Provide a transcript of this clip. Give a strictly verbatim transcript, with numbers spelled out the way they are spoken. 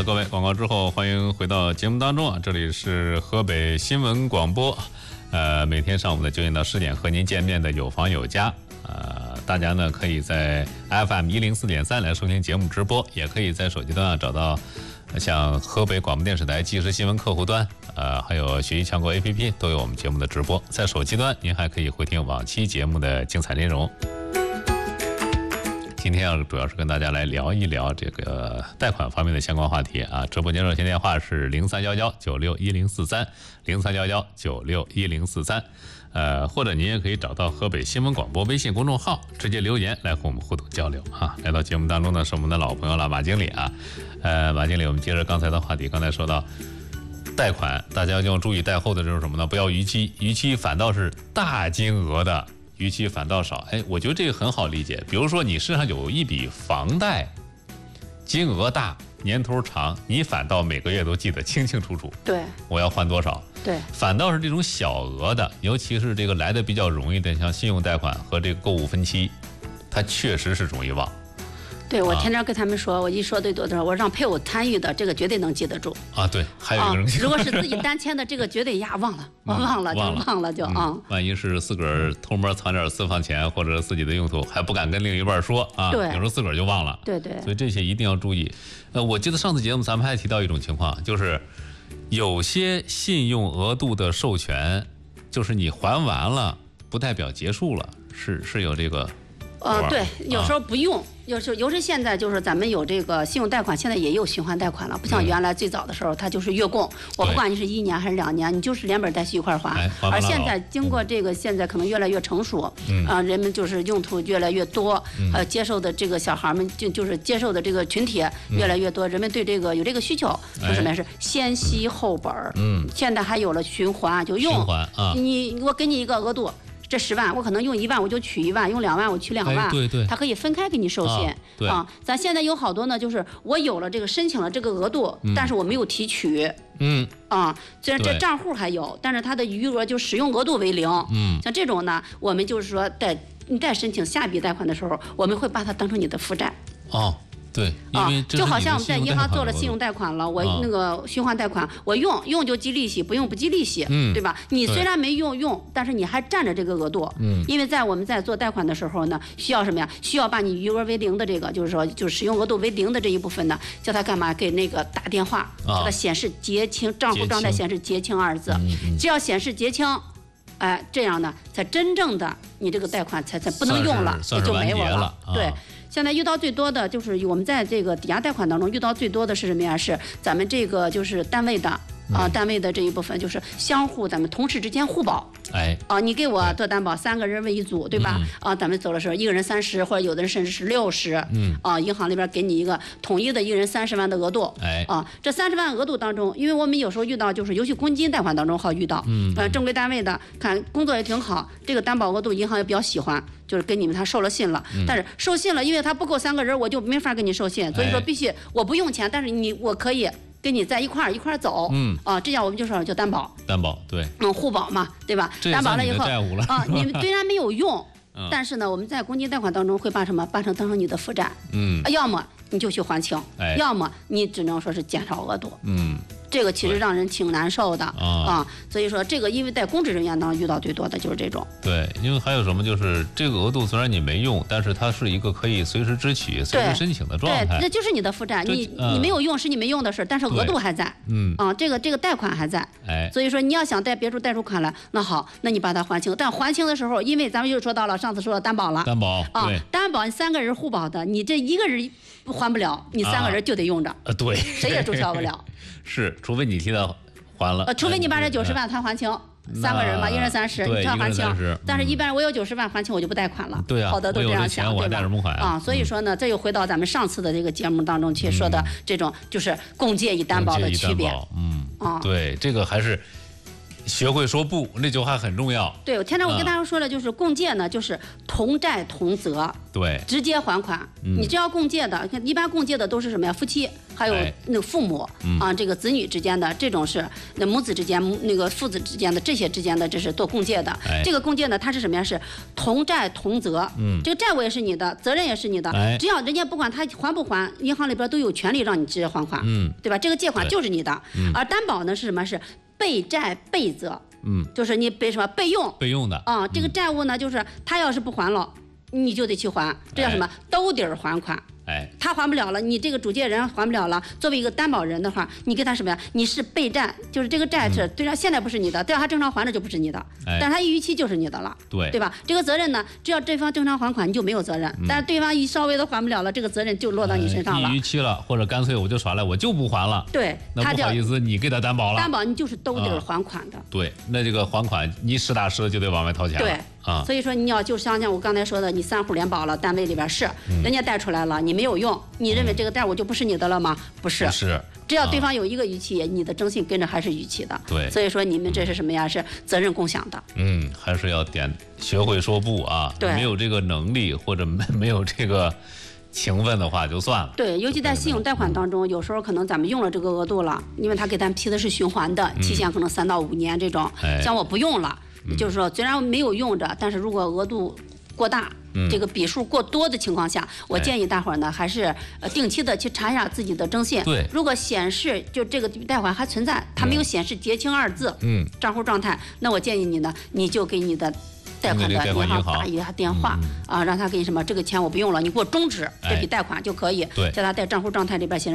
各位，广告之后欢迎回到节目当中啊！这里是河北新闻广播，呃，每天上午的九点到十点和您见面的有房有家。呃，大家呢可以在 F M 一零四点三来收听节目直播，也可以在手机端上找到像河北广播电视台即时新闻客户端，呃，还有学习强国 A P P 都有我们节目的直播。在手机端，您还可以回听往期节目的精彩内容。今天要主要是跟大家来聊一聊这个贷款方面的相关话题啊。直播间热线电话是零三幺幺九六一零四三零三幺幺九六一零四三，呃，或者您也可以找到河北新闻广播微信公众号，直接留言来和我们互动交流啊。来到节目当中呢，是我们的老朋友了，马经理啊。呃，马经理，我们接着刚才的话题，刚才说到贷款，大家要注意贷后的这种什么呢？不要逾期，逾期反倒是大金额的。逾期反倒少，哎，我觉得这个很好理解。比如说你身上有一笔房贷，金额大，年头长，你反倒每个月都记得清清楚楚。 对， 我要还多少？ 对， 反倒是这种小额的，尤其是这个来的比较容易的，像信用贷款和这个购物分期，它确实是容易忘。 对，我天天跟他们说，我一说对多少，我让配偶参与的，这个绝对能记得住啊。对，还有一个人、 啊，如果是自己单签的，这个绝对呀忘了，我忘了，就忘了就啊、嗯。 万一是自个儿偷摸藏点私房钱或者自己的用途，还不敢跟另一半说啊， 对， 有时候自个儿就忘了。 对对。 所以这些一定要注意。呃，我记得上次节目咱们还提到一种情况，就是有些信用额度的授权，就是你还完了，不代表结束了，是是有这个。 呃，对，有时候不用，有时候尤其现在就是咱们有这个信用贷款，现在也有循环贷款了，不像原来最早的时候，它就是月供，我不管你是一年还是两年，你就是连本带息一块还。而现在经过这个，现在可能越来越成熟，啊，人们就是用途越来越多，呃，接受的这个小孩们就就是接受的这个群体越来越多，人们对这个有这个需求，说什么是先息后本，嗯，现在还有了循环，就用，你我给你一个额度。这十万，我可能用一万我就取一万，用两万我取两万， 哎、对对， 它可以分开给你授信、 啊。对啊，咱现在有好多呢，就是我有了这个申请了这个额度，嗯、但是我没有提取。 嗯啊，虽然这账户还有，但是它的余额就使用额度为零。 嗯， 像这种呢，我们就是说在你在申请下笔贷款的时候，我们会把它当成你的负债。 哦。对，因为就好像我们在银行做了信用贷款了，我那个循环贷款，我用用就计利息，不用不计利息， 嗯， 对吧？你虽然没用用，但是你还占着这个额度， 嗯， 因为在我们在做贷款的时候呢，需要什么呀？需要把你余额为零的这个，就是说就是使用额度为零的这一部分呢，叫他干嘛？给那个打电话，叫他显示结清账户状态显示结清二字，只要显示结清。哎，这样呢，才真正的你这个贷款才才不能用了，也就没有了。对，现在遇到最多的就是我们在这个抵押贷款当中遇到最多的是什么呀？是咱们这个就是单位的啊，单位的这一部分就是相互咱们同事之间互保。 哎， 啊，你给我做担保，三个人为一组，对吧？啊，咱们走的时候，一个人三十，或者有的人甚至是六十。 嗯。 啊，银行那边给你一个统一的一个人三十万的额度。 哎。 啊，这三十万额度当中，因为我们有时候遇到就是，尤其公积金贷款当中好遇到。 嗯。 呃，正规单位的看工作也挺好，这个担保额度银行也比较喜欢，就是给你们他授了信了。 嗯。 但是授信了，因为他不够三个人，我就没法给你授信，所以说必须我不用钱，但是你我可以。跟你在一块儿一块儿走， 嗯啊，这样我们就说叫担保， 担保对， 嗯，互保嘛，对吧？担保了以后啊，你们虽然没有用， 嗯、 但是呢，我们在公积金贷款当中会把什么把成当成你的负债， 嗯， 要么你就去还清， 哎、 要么你只能说是减少额度， 嗯。 这个其实让人挺难受的啊、 啊，所以说这个因为在公职人员当中遇到最多的就是这种。 对，因为还有什么就是这个额度虽然你没用，但是它是一个可以随时支取、随时申请的状态。 对，这就是你的负债，你、嗯、你没有用是你没用的事，但是额度还在。 嗯啊，这个这个贷款还在。 哎， 所以说你要想贷别处贷出款来，那好，那你把它还清。但还清的时候，因为咱们又说到了上次说到担保了。 担保啊，担保三个人互保的，你这一个人还不了，你三个人就得用着。 啊，对， 谁也注销不了。 是，除非你替他还了， 呃，除非你把这九十万他还清，三个人嘛，一人三十，你他还清。但是，一般我有九十万还清，我就不贷款了。 对啊， 好的都这样想，对吧？啊，所以说呢，这又回到咱们上次的这个节目当中去说的这种，就是共借与担保的区别。 嗯， 啊， 对，这个还是学会说不，那句话很重要。 对，天天我跟大家说的就是共借呢，就是同债同责， 对， 直接还款。嗯、你只要共借的，一般共借的都是什么呀？夫妻还有那个父母、哎、啊，这个子女之间的这种是那母子之间、那个父子之间的这些之间的，这是做共借的。哎、这个共借呢，它是什么呀？是同债同责。嗯，这个债务也是你的，责任也是你的。哎、只要人家不管他还不还，银行里边都有权利让你直接还款。嗯，对吧？这个借款就是你的。嗯、而担保呢是什么？是备债备责。嗯，就是你备什么备用？ 备用的啊、嗯，这个债务呢，就是他要是不还了，你就得去还，这叫什么？兜底儿还款。哎，他还不了了，你这个主借人还不了了，作为一个担保人的话，你给他什么呀？你是备债，就是这个债是对他现在不是你的，对他正常还着就不是你的，哎、但是他一逾期就是你的了， 对对吧？这个责任呢，只要对方正常还款，你就没有责任，嗯、但是对方一稍微的还不了了，这个责任就落到你身上了。 哎、一逾期了，或者干脆我就耍赖，我就不还了。 对， 那不好意思，你给他担保了， 担保你就是兜底儿还款的、嗯。 对，那这个还款你实打实的就得往外掏钱了。 对。啊，所以说你要就像像我刚才说的，你三户联保了，单位里边是，嗯、人家贷出来了，你没有用，你认为这个债务就不是你的了吗？不是， 不是， 只要对方有一个逾期，你的征信跟着还是逾期的。 对， 所以说你们这是什么呀？是责任共享的。 嗯，还是要点学会说不啊。 对， 没有这个能力或者没没有这个情分的话就算了。 对，尤其在信用贷款当中，有时候可能咱们用了这个额度了，因为他给咱批的是循环的，期限可能三到五年这种， 嗯、 像我不用了。就是说，虽然没有用着，但是如果额度过大，嗯、这个笔数过多的情况下，我建议大伙儿呢，还是呃定期的去查一下自己的征信。 对， 如果显示就这个贷款还存在，它没有显示结清二字，嗯，账户状态，那我建议你呢，你就给你的贷款的银行打一下电话、嗯、啊，让他给你什么这个钱我不用了，你给我终止这笔贷款就可以， 对， 在他在账户状态里边显示。